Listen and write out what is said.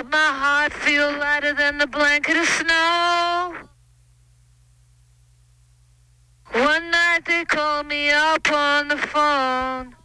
but my heart feels lighter than the blanket of snow. One night they called me up on the phone.